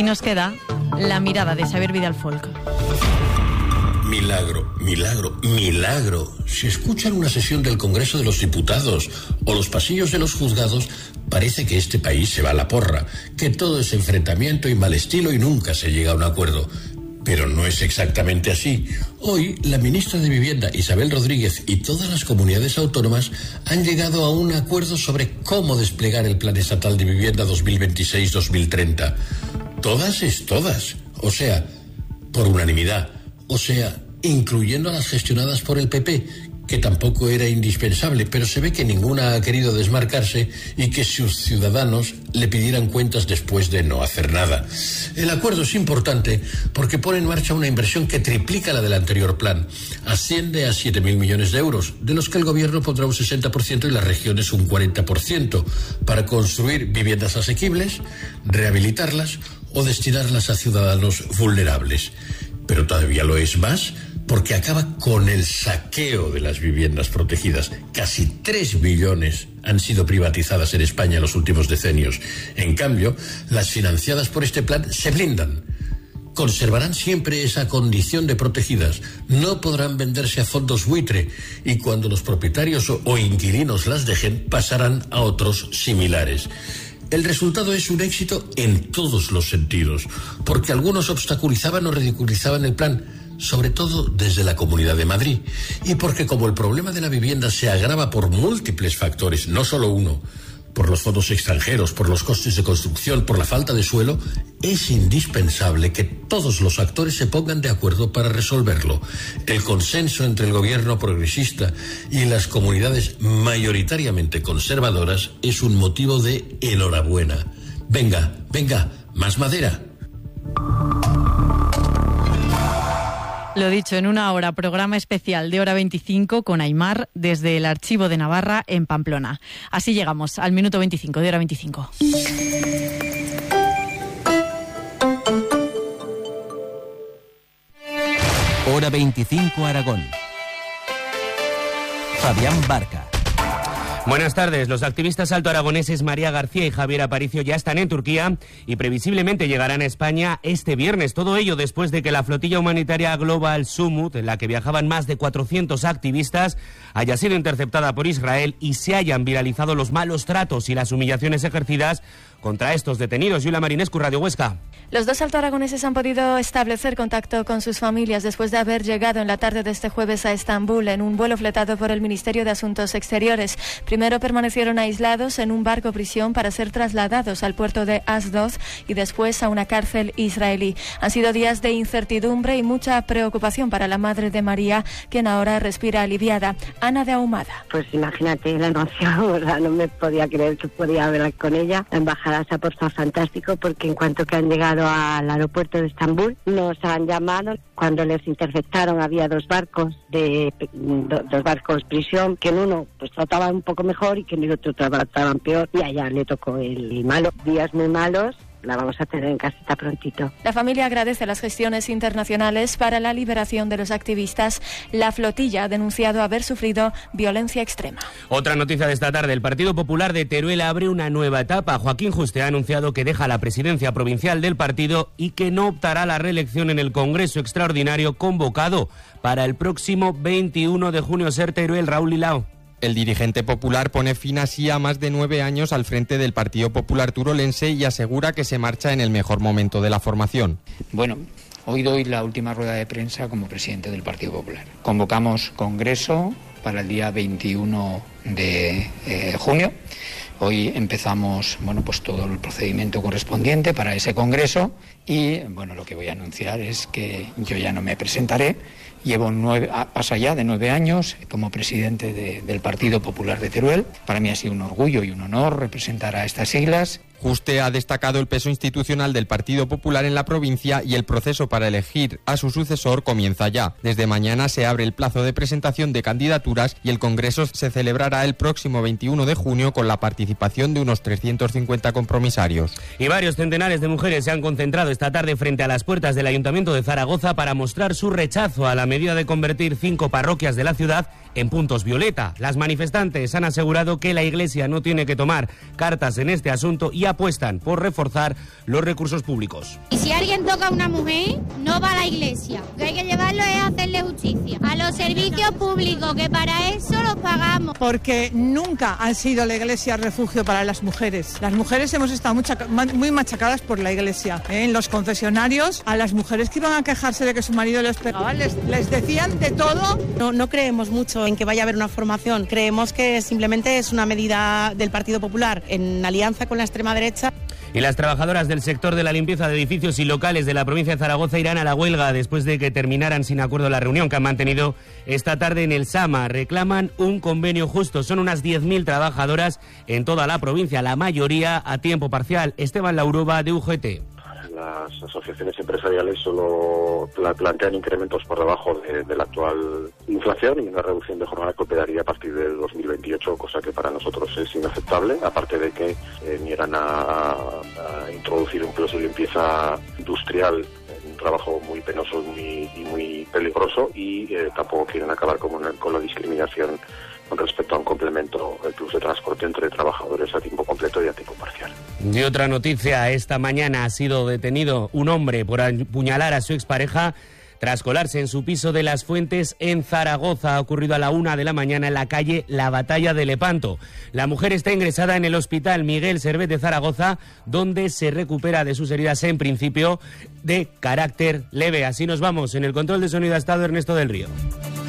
Y nos queda la mirada de Xavier Vidal-Folk. Milagro, milagro, milagro. Si escuchan una sesión del Congreso de los Diputados o los pasillos de los juzgados, parece que este país se va a la porra, que todo es enfrentamiento y mal estilo y nunca se llega a un acuerdo. Pero no es exactamente así. Hoy, la ministra de Vivienda, Isabel Rodríguez, y todas las comunidades autónomas han llegado a un acuerdo sobre cómo desplegar el Plan Estatal de Vivienda 2026-2030. Todas es todas. O sea, por unanimidad. O sea, incluyendo a las gestionadas por el PP, que tampoco era indispensable, pero se ve que ninguna ha querido desmarcarse y que sus ciudadanos le pidieran cuentas después de no hacer nada. El acuerdo es importante porque pone en marcha una inversión que triplica la del anterior plan. Asciende a 7.000 millones de euros, de los que el gobierno pondrá un 60% y las regiones un 40%, para construir viviendas asequibles, rehabilitarlas o destinarlas a ciudadanos vulnerables. Pero todavía lo es más, porque acaba con el saqueo de las viviendas protegidas. Casi 3 billones han sido privatizadas en España en los últimos decenios. En cambio, las financiadas por este plan se blindan. Conservarán siempre esa condición de protegidas. No podrán venderse a fondos buitre y cuando los propietarios o inquilinos las dejen, pasarán a otros similares. El resultado es un éxito en todos los sentidos, porque algunos obstaculizaban o ridiculizaban el plan, sobre todo desde la Comunidad de Madrid, y porque como el problema de la vivienda se agrava por múltiples factores, no solo uno, por los fondos extranjeros, por los costes de construcción, por la falta de suelo, es indispensable que todos los actores se pongan de acuerdo para resolverlo. El consenso entre el gobierno progresista y las comunidades mayoritariamente conservadoras es un motivo de enhorabuena. Venga, venga, más madera. Lo dicho, en una hora, programa especial de Hora 25 con Aimar desde el Archivo de Navarra en Pamplona. Así llegamos al minuto 25 de Hora 25. Hora 25 Aragón. Fabián Barca. Buenas tardes. Los activistas altoaragoneses María García y Javier Aparicio ya están en Turquía y previsiblemente llegarán a España este viernes. Todo ello después de que la flotilla humanitaria Global Sumut, en la que viajaban más de 400 activistas, haya sido interceptada por Israel y se hayan viralizado los malos tratos y las humillaciones ejercidas contra estos detenidos. Yula Marinescu, Radio Huesca. Los dos altoaragoneses han podido establecer contacto con sus familias después de haber llegado en la tarde de este jueves a Estambul en un vuelo fletado por el Ministerio de Asuntos Exteriores. Primero permanecieron aislados en un barco prisión para ser trasladados al puerto de Asdod y después a una cárcel israelí. Han sido días de incertidumbre y mucha preocupación para la madre de María, quien ahora respira aliviada. Ana de Ahumada. Pues imagínate la emoción, o sea, no me podía creer que podía hablar con ella. La embajada se ha portado fantástico porque en cuanto que han llegado al aeropuerto de Estambul nos han llamado. Cuando les interceptaron había dos barcos prisión, que en uno pues trataban un poco mejor y que en el otro trataban peor, y allá le tocó el malo. Días muy malos. La vamos a tener en casita prontito. La familia agradece las gestiones internacionales para la liberación de los activistas. La flotilla ha denunciado haber sufrido violencia extrema. Otra noticia de esta tarde. El Partido Popular de Teruel abre una nueva etapa. Joaquín Juste ha anunciado que deja la presidencia provincial del partido y que no optará a la reelección en el Congreso Extraordinario convocado para el próximo 21 de junio. Ser Teruel, Raúl Lilao. El dirigente popular pone fin así a más de 9 años al frente del Partido Popular turolense y asegura que se marcha en el mejor momento de la formación. Bueno, hoy doy la última rueda de prensa como presidente del Partido Popular. Convocamos congreso para el día 21 de junio. Hoy empezamos, pues todo el procedimiento correspondiente para ese congreso y, lo que voy a anunciar es que yo ya no me presentaré. Llevo pasa ya de 9 años como presidente del Partido Popular de Teruel. Para mí ha sido un orgullo y un honor representar a estas siglas. Juste ha destacado el peso institucional del Partido Popular en la provincia y el proceso para elegir a su sucesor comienza ya. Desde mañana se abre el plazo de presentación de candidaturas y el Congreso se celebrará el próximo 21 de junio con la participación de unos 350 compromisarios. Y varios centenares de mujeres se han concentrado esta tarde frente a las puertas del Ayuntamiento de Zaragoza para mostrar su rechazo a la medida de convertir 5 parroquias de la ciudad en puntos violeta. Las manifestantes han asegurado que la Iglesia no tiene que tomar cartas en este asunto y apuestan por reforzar los recursos públicos. Y si alguien toca a una mujer, no va a la iglesia. Lo que hay que llevarlo es hacerle justicia a los servicios públicos, que para eso los pagamos. Porque nunca ha sido la iglesia refugio para las mujeres. Las mujeres hemos estado muy machacadas por la iglesia. En los confesionarios, a las mujeres que iban a quejarse de que su marido les pegaba, les decían de todo. No creemos mucho en que vaya a haber una formación. Creemos que simplemente es una medida del Partido Popular en alianza con la extrema derecha. Y las trabajadoras del sector de la limpieza de edificios y locales de la provincia de Zaragoza irán a la huelga después de que terminaran sin acuerdo la reunión que han mantenido esta tarde en el Sama. Reclaman un convenio justo. Son unas 10.000 trabajadoras en toda la provincia, la mayoría a tiempo parcial. Esteban Lauruba, de UGT. Las asociaciones empresariales solo plantean incrementos por debajo de la actual inflación y una reducción de jornada que operaría a partir del 2028, cosa que para nosotros es inaceptable, aparte de que niegan a introducir empleos de limpieza industrial, un trabajo muy penoso y muy peligroso, y tampoco quieren acabar con la discriminación con respecto a un complemento, el plus de transporte entre trabajadores a tiempo completo y a tiempo parcial. Y otra noticia, esta mañana ha sido detenido un hombre por apuñalar a su expareja tras colarse en su piso de Las Fuentes en Zaragoza. Ha ocurrido a la 1 de la mañana en la calle La Batalla de Lepanto. La mujer está ingresada en el hospital Miguel Servet de Zaragoza, donde se recupera de sus heridas, en principio de carácter leve. Así nos vamos. En el control de sonido ha estado Ernesto del Río.